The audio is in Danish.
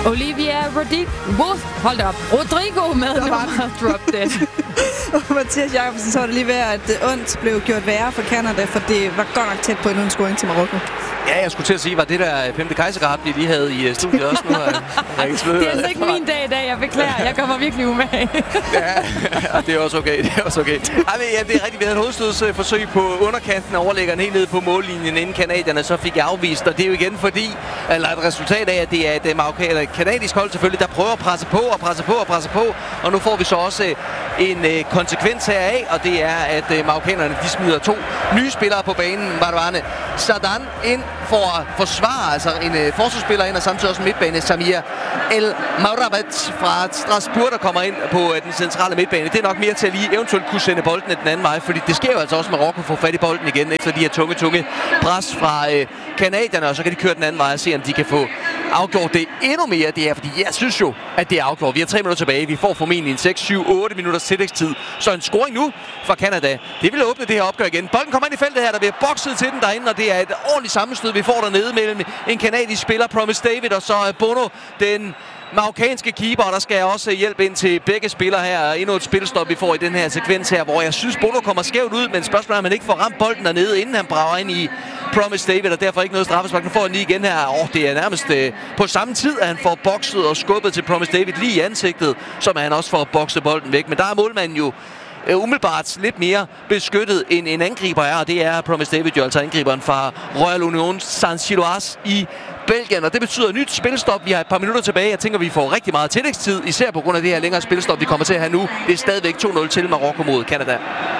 Olivia Rodrigo med nummer Drop Dead. Mathias Jacobsen, så var det lige ved, at ondt blev gjort værre for Canada, for det var godt nok tæt på en scoring til Marokko. Ja, jeg skulle til at sige, var det der 5. kejsergrat, vi lige havde i studiet også nu? Det er altså ikke min dag i dag, jeg beklager. Jeg kommer virkelig umage. Ja, det er også okay. Det er også okay. Ja, det er rigtigt. Vi havde et hovedstødsforsøg på underkanten og overlæggeren helt nede på mållinjen, inden kanadierne så fik afvist. Og det er jo igen fordi, eller et resultat af, at det er et kanadisk hold selvfølgelig, der prøver at presse på. Og nu får vi så også en konsekvens heraf, og det er, at marokkanerne de smider 2 nye spillere på banen. Barouane Sardan ind for at forsvare, altså en forsvarsspiller ind, og samtidig også en midtbane, Samir El Maurabat fra Strasbourg, der kommer ind på den centrale midtbane. Det er nok mere til at lige eventuelt kunne sende bolden den anden vej, fordi det sker jo altså også med Marokko få fat i bolden igen, efter de her tunge pres fra kanadierne, og så kan de køre den anden vej og se, om de kan få afgjort det endnu mere. Det er, fordi jeg synes jo, at det er afgjort. Vi har 3 minutter tilbage. Vi får formentlig en 6, 7, 8 minutters tillægstid. Så en scoring nu fra Canada. Det vil åbne det her opgør igen. Bolden kommer ind i feltet her. Der bliver bokset til den derinde, og det er et ordentligt sammenstød, vi får dernede mellem en kanadisk spiller, Promise David, og så Bono, den marokkanske keeper, og der skal jeg også hjælpe ind til begge spillere her. Endnu et spilstop, vi får i den her sekvens her, hvor jeg synes, Bono kommer skævt ud, men spørgsmålet er, at man ikke får ramt bolden dernede, inden han brager ind i Promise David, og derfor ikke noget straffespark. Nu får han lige igen her. Det er nærmest på samme tid, at han får bokset og skubbet til Promise David lige i ansigtet, som han også får bokset bolden væk. Men der er målmanden jo umiddelbart lidt mere beskyttet end en angriber er, og det er Promise David jo, altså angriberen fra Royal Union Saint-Gilloise i Belgien, og det betyder nyt spilstop. Vi har et par minutter tilbage. Jeg tænker, vi får rigtig meget tillægstid, især på grund af det her længere spilstop, vi kommer til at have nu. Det er stadigvæk 2-0 til Marokko mod Canada.